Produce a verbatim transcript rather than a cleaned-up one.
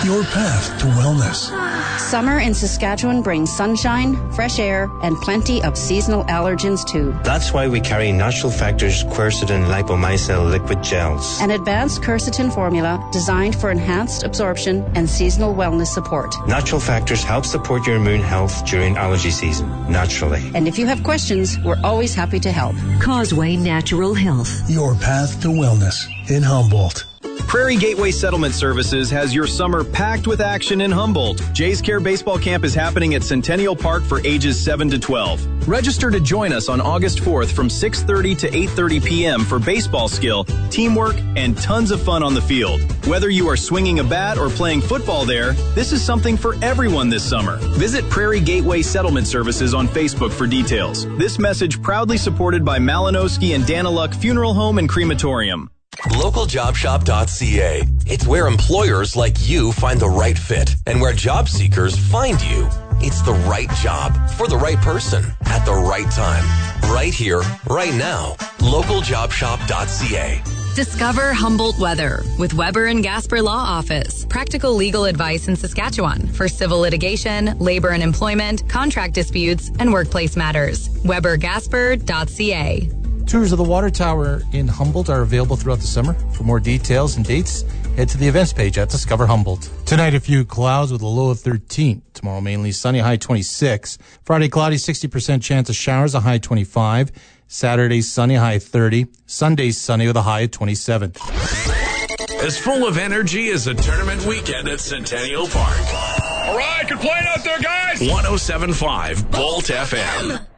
your path to wellness. Summer in Saskatchewan brings sunshine, fresh air, and plenty of seasonal allergens too. That's why we carry Natural Factors Quercetin Lipomycel liquid gels. An advanced quercetin formula designed for enhanced absorption and seasonal wellness support. Natural Factors help support your immune health during allergy season, naturally. And if you have questions, we're always happy to help. Causeway Natural Health. Your path to wellness in Humboldt. Prairie Gateway Settlement Services has your summer packed with action in Humboldt. Jay's Care Baseball Camp is happening at Centennial Park for ages seven to twelve. Register to join us on August fourth from six thirty to eight thirty p.m. for baseball skill, teamwork, and tons of fun on the field. Whether you are swinging a bat or playing football there, this is something for everyone this summer. Visit Prairie Gateway Settlement Services on Facebook for details. This message proudly supported by Malinowski and Daniluk Funeral Home and Crematorium. local job shop dot c a. It's where employers like you find the right fit and where job seekers find you. It's the right job for the right person at the right time. Right here, right now. local job shop dot c a. Discover Humboldt Weather with Weber and Gasper Law Office. Practical legal advice in Saskatchewan for civil litigation, labor and employment, contract disputes, and workplace matters. weber gasper dot c a. Tours of the water tower in Humboldt are available throughout the summer. For more details and dates, head to the events page at Discover Humboldt. Tonight, a few clouds with a low of thirteen. Tomorrow, mainly sunny, high twenty-six. Friday, cloudy, sixty percent chance of showers, a high twenty-five. Saturday, sunny, high thirty. Sunday, sunny with a high of twenty-seven. As full of energy as a tournament weekend at Centennial Park. All right, good playing out there, guys. one oh seven point five Bolt F M.